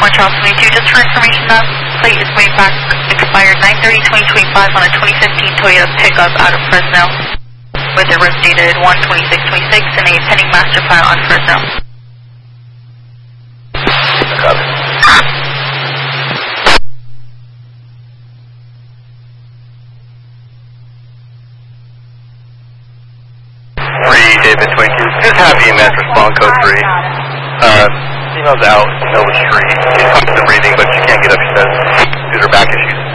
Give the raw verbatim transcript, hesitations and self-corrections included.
one Charles twenty-two, just for information, that plate is way back expired nine thirty twenty twenty-five on a twenty fifteen Toyota pickup out of Fresno, with the risk dated one twenty-six twenty-six and a pending master file on Fresno. Copy. three, David twenty-two. Just have E M S respond code three. Uh, female's out, Nova Street. She's coming to the breathing, but she can't get up, she says, due to her back issues.